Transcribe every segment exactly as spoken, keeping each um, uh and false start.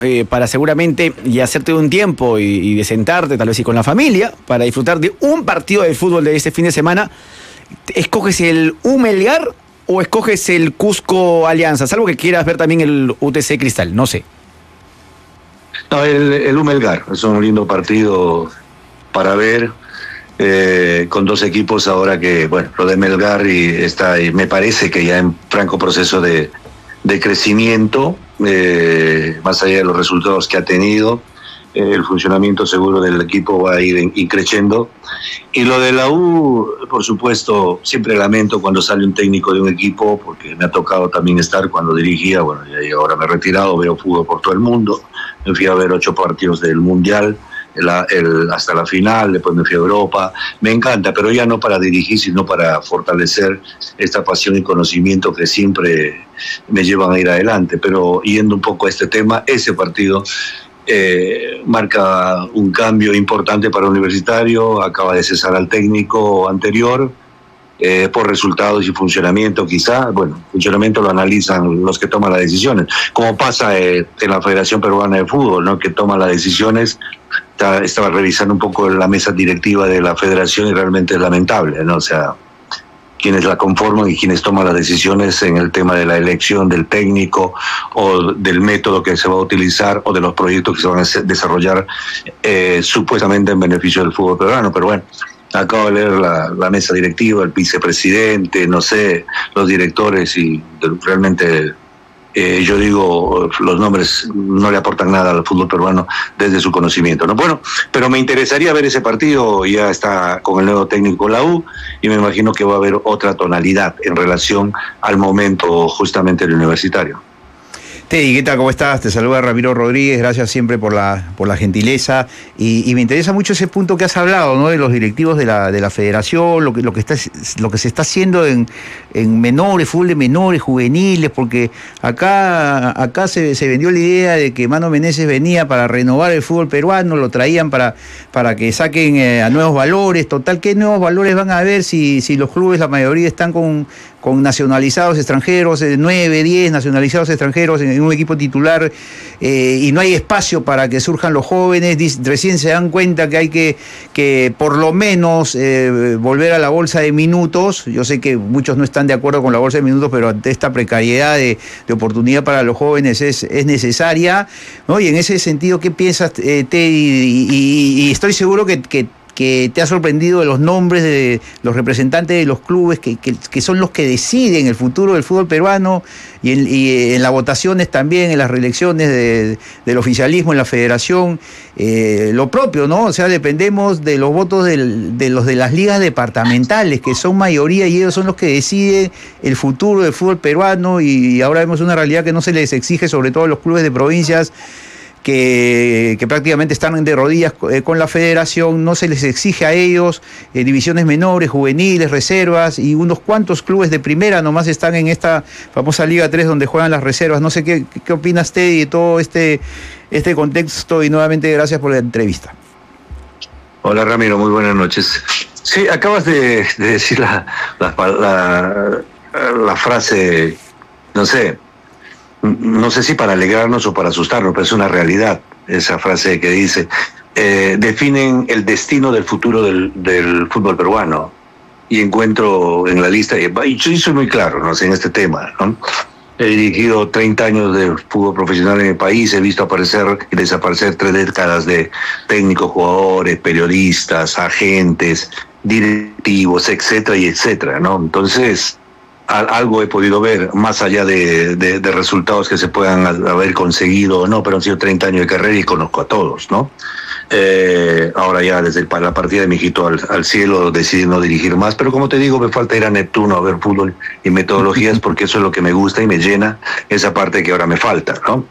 eh, para seguramente y hacerte un tiempo y, y de sentarte, tal vez y con la familia, para disfrutar de un partido de fútbol de este fin de semana, ¿escoges el U Melgar o escoges el Cusco Alianza? Salvo que quieras ver también el U T C Cristal, no sé. No, el, el U Melgar es un lindo partido para ver, eh, con dos equipos ahora que, bueno, lo de Melgar y está, y me parece que ya en franco proceso de, de crecimiento, eh, más allá de los resultados que ha tenido, eh, el funcionamiento seguro del equipo va a ir in, increciendo. Y lo de la U, por supuesto, siempre lamento cuando sale un técnico de un equipo, porque me ha tocado también estar cuando dirigía, bueno, y ahora me he retirado, veo fútbol por todo el mundo. Me fui a ver ocho partidos del Mundial, el, el, hasta la final, después me fui a Europa. Me encanta, pero ya no para dirigir, sino para fortalecer esta pasión y conocimiento que siempre me llevan a ir adelante. Pero yendo un poco a este tema, ese partido eh, marca un cambio importante para Universitario, acaba de cesar al técnico anterior, Eh, por resultados y funcionamiento quizá. Bueno, funcionamiento lo analizan los que toman las decisiones, como pasa eh, en la Federación Peruana de Fútbol, ¿no? Que toma las decisiones. Está, estaba revisando un poco la mesa directiva de la federación y realmente es lamentable, ¿no? O sea, quienes la conforman y quienes toman las decisiones en el tema de la elección del técnico o del método que se va a utilizar o de los proyectos que se van a desarrollar eh, supuestamente en beneficio del fútbol peruano. Pero bueno, acabo de leer la, la mesa directiva, el vicepresidente, no sé, los directores, y realmente eh, yo digo, los nombres no le aportan nada al fútbol peruano desde su conocimiento, ¿no? Bueno, pero me interesaría ver ese partido. Ya está con el nuevo técnico la U y me imagino que va a haber otra tonalidad en relación al momento justamente del Universitario. Teddy, ¿qué tal? ¿Cómo estás? Te saluda Ramiro Rodríguez, gracias siempre por la, por la gentileza. Y, y me interesa mucho ese punto que has hablado, ¿no? De los directivos de la, de la federación, lo que, lo que, está, lo que se está haciendo en, en menores, fútbol de menores, juveniles, porque acá, acá se, se vendió la idea de que Mano Menezes venía para renovar el fútbol peruano, lo traían para, para que saquen eh, a nuevos valores. Total, ¿qué nuevos valores van a haber si, si los clubes, la mayoría están con, con nacionalizados extranjeros, eh, nueve, diez nacionalizados extranjeros en un equipo titular, eh, y no hay espacio para que surjan los jóvenes? Recién se dan cuenta que hay que, que por lo menos eh, volver a la bolsa de minutos. Yo sé que muchos no están de acuerdo con la bolsa de minutos, pero ante esta precariedad de, de oportunidad para los jóvenes es, es necesaria, ¿no? Y en ese sentido, ¿qué piensas, eh, Teddy? Y, y, y estoy seguro que, que que te ha sorprendido de los nombres de los representantes de los clubes que, que, que son los que deciden el futuro del fútbol peruano, y en, y en las votaciones también, en las reelecciones de, del oficialismo en la federación, eh, lo propio, ¿no? O sea, dependemos de los votos del, de los de las ligas departamentales, que son mayoría, y ellos son los que deciden el futuro del fútbol peruano. Y ahora vemos una realidad que no se les exige, sobre todo a los clubes de provincias, Que, que prácticamente están de rodillas eh, con la federación. No se les exige a ellos eh, divisiones menores, juveniles, reservas, y unos cuantos clubes de primera nomás están en esta famosa Liga tres donde juegan las reservas. No sé qué, qué opinas, Teddy, de todo este, este contexto, y nuevamente gracias por la entrevista. Hola Ramiro, muy buenas noches. Sí, acabas de, de decir la, la, la, la frase, no sé, no sé si para alegrarnos o para asustarnos, pero es una realidad esa frase que dice, eh, definen el destino del futuro del, del fútbol peruano. Y encuentro en la lista, y yo soy muy claro, ¿no? En este tema, ¿no? He dirigido treinta años de fútbol profesional en el país, he visto aparecer y desaparecer tres décadas de técnicos, jugadores, periodistas, agentes, directivos, etcétera, y etcétera, ¿no? Entonces, algo he podido ver, más allá de, de, de resultados que se puedan haber conseguido o no, pero han sido treinta años de carrera y conozco a todos, ¿no? Eh, ahora ya desde la partida de mi hijito al, al cielo decidí no dirigir más, pero como te digo, me falta ir a Neptuno a ver fútbol y metodologías, porque eso es lo que me gusta y me llena, esa parte que ahora me falta, ¿no?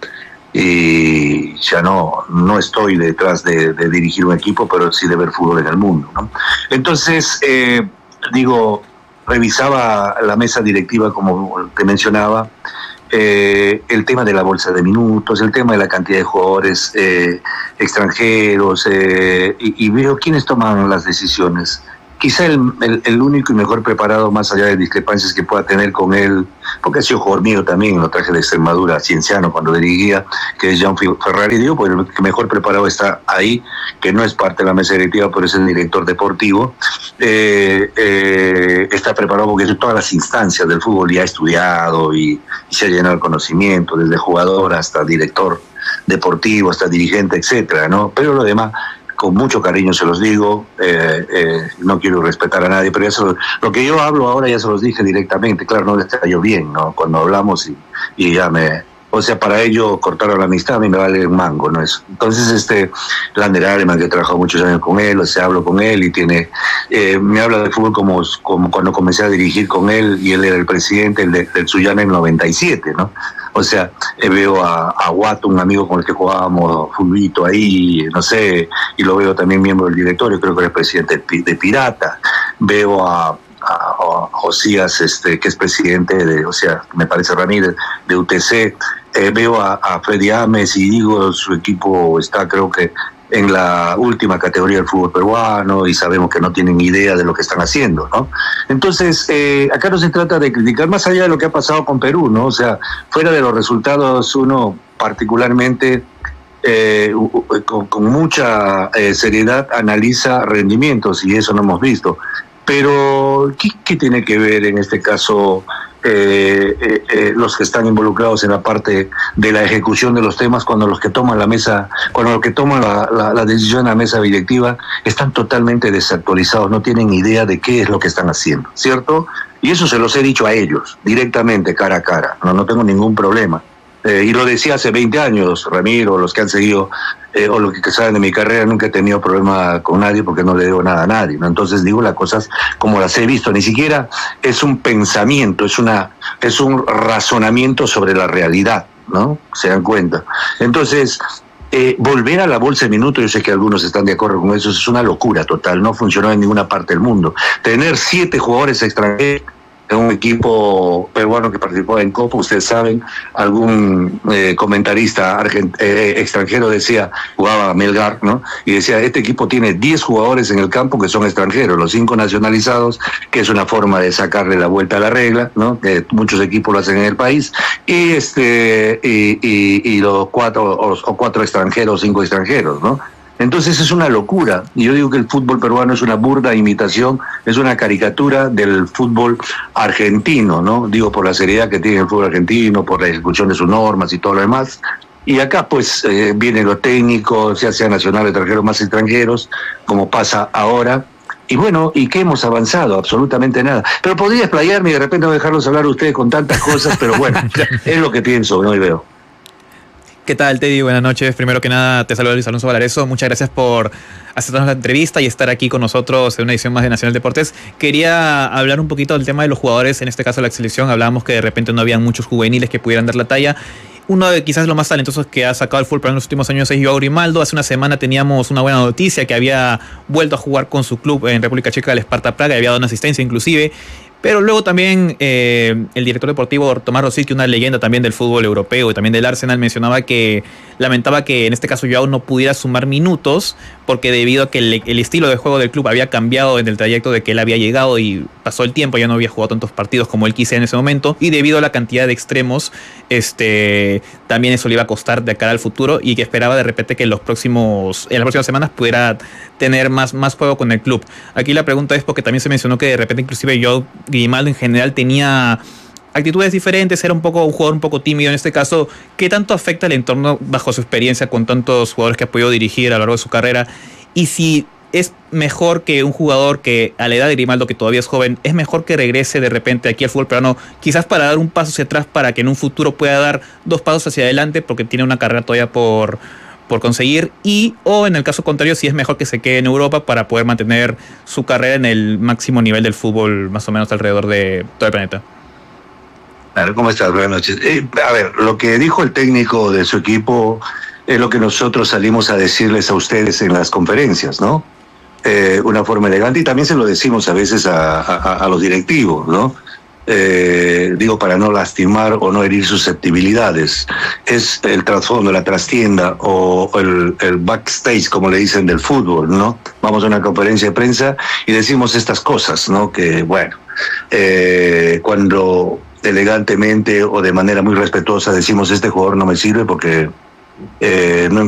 Y ya no, no estoy detrás de, de dirigir un equipo, pero sí de ver fútbol en el mundo, ¿no? Entonces, eh, digo, revisaba la mesa directiva, como te mencionaba, eh, el tema de la bolsa de minutos, el tema de la cantidad de jugadores eh, extranjeros, eh, y, y veo quiénes toman las decisiones. quizá el, el, el único y mejor preparado, más allá de discrepancias que pueda tener con él, porque ha sido jugador mío también, lo traje de Extremadura, Cienciano, cuando dirigía, que es Jean Ferrari, digo, pues el que mejor preparado está ahí, que no es parte de la mesa directiva, pero es el director deportivo, eh, eh, está preparado porque en todas las instancias del fútbol ya ha estudiado y, y se ha llenado el conocimiento, desde jugador hasta director deportivo, hasta dirigente, etcétera, ¿no? Pero lo demás, con mucho cariño se los digo, eh, eh, no quiero respetar a nadie, pero eso, lo, lo que yo hablo ahora ya se los dije directamente, claro, no les cayó bien, ¿no? Cuando hablamos y, y ya me... O sea, para ello cortaron la amistad, a mí me vale un mango, ¿no? Eso. Entonces, este, Lander Alemán, que he trabajado muchos años con él, o sea, hablo con él y tiene, eh, me habla de fútbol como, como cuando comencé a dirigir con él y él era el presidente el de, del Suyana en noventa y siete, ¿no? O sea, eh, veo a, a Watt, un amigo con el que jugábamos fulbito ahí, no sé, y lo veo también miembro del directorio, creo que era presidente de Pirata. Veo a, a, a Josías, este, que es presidente de, o sea, me parece Ramírez, de U T C. Eh, veo a, a Freddy Ames y digo, su equipo está, creo que, en la última categoría del fútbol peruano y sabemos que no tienen idea de lo que están haciendo, ¿no? Entonces, eh, acá no se trata de criticar más allá de lo que ha pasado con Perú, ¿no? O sea, fuera de los resultados, uno particularmente eh, con, con mucha eh, seriedad analiza rendimientos y eso no hemos visto. Pero, ¿qué, qué tiene que ver en este caso eh, eh, eh, los que están involucrados en la parte de la ejecución de los temas cuando los que toman la mesa, cuando los que toman la, la, la decisión en la mesa directiva están totalmente desactualizados, no tienen idea de qué es lo que están haciendo, ¿cierto? Y eso se los he dicho a ellos, directamente, cara a cara, no, no tengo ningún problema. Eh, y lo decía hace veinte años, Ramiro, los que han seguido eh, o los que saben de mi carrera, nunca he tenido problema con nadie porque no le debo nada a nadie, ¿no? Entonces digo las cosas como las he visto, ni siquiera es un pensamiento, es una es un razonamiento sobre la realidad, ¿no? Se dan cuenta. Entonces, eh, volver a la bolsa de minutos, yo sé que algunos están de acuerdo con eso, es una locura total, no funcionó en ninguna parte del mundo. Tener siete jugadores extranjeros en un equipo peruano que participó en Copa, ustedes saben, algún eh, comentarista argent eh, extranjero decía, jugaba Melgar, ¿no? Y decía, este equipo tiene diez jugadores en el campo que son extranjeros, los cinco nacionalizados, que es una forma de sacarle la vuelta a la regla, ¿no? Que muchos equipos lo hacen en el país, y este y, y, y los cuatro o, o cuatro extranjeros, cinco extranjeros, ¿no? Entonces es una locura. Y yo digo que el fútbol peruano es una burda imitación, es una caricatura del fútbol argentino, ¿no? Digo, por la seriedad que tiene el fútbol argentino, por la ejecución de sus normas y todo lo demás. Y acá pues eh, vienen los técnicos, ya sea nacionales, extranjeros, más extranjeros, como pasa ahora. Y bueno, ¿y qué hemos avanzado? Absolutamente nada. Pero podría explayarme y de repente no dejarlos hablar a ustedes con tantas cosas, pero bueno, es lo que pienso, ¿no? Y veo. ¿Qué tal, Teddy? Buenas noches. Primero que nada, te saludo Luis Alonso Valareso. Muchas gracias por aceptarnos la entrevista y estar aquí con nosotros en una edición más de Nacional Deportes. Quería hablar un poquito del tema de los jugadores, en este caso la selección. Hablábamos que de repente no había muchos juveniles que pudieran dar la talla. Uno de quizás los más talentosos que ha sacado el fútbol en los últimos años es Joao Grimaldo. Hace una semana teníamos una buena noticia, que había vuelto a jugar con su club en República Checa, el Sparta Praga, y había dado una asistencia inclusive. Pero luego también eh, el director deportivo Tomás Rosicky, una leyenda también del fútbol europeo y también del Arsenal, mencionaba que lamentaba que en este caso Joao no pudiera sumar minutos porque debido a que el, el estilo de juego del club había cambiado en el trayecto de que él había llegado y pasó el tiempo, ya no había jugado tantos partidos como él quisiera en ese momento, y debido a la cantidad de extremos, este, también eso le iba a costar de cara al futuro, y que esperaba de repente que en, los próximos, en las próximas semanas pudiera tener más, más juego con el club. Aquí la pregunta es porque también se mencionó que de repente inclusive Joao Grimaldo en general tenía actitudes diferentes, era un poco un jugador un poco tímido en este caso. ¿Qué tanto afecta el entorno bajo su experiencia con tantos jugadores que ha podido dirigir a lo largo de su carrera? Y si es mejor que un jugador que a la edad de Grimaldo, que todavía es joven, es mejor que regrese de repente aquí al fútbol peruano, quizás para dar un paso hacia atrás, para que en un futuro pueda dar dos pasos hacia adelante, porque tiene una carrera todavía por, por conseguir, y o en el caso contrario, si es mejor que se quede en Europa para poder mantener su carrera en el máximo nivel del fútbol, más o menos alrededor de todo el planeta? A ver, ¿cómo estás? Buenas noches. Eh, a ver, lo que dijo el técnico de su equipo es lo que nosotros salimos a decirles a ustedes en las conferencias, ¿no? Eh, una forma elegante, y también se lo decimos a veces a, a, a los directivos, ¿no? eh, digo, para no lastimar o no herir susceptibilidades. Es el trasfondo, la trastienda o el, el backstage, como le dicen, del fútbol, ¿no? Vamos a una conferencia de prensa y decimos estas cosas, ¿no? Que, bueno, eh, cuando elegantemente o de manera muy respetuosa decimos este jugador no me sirve porque eh, no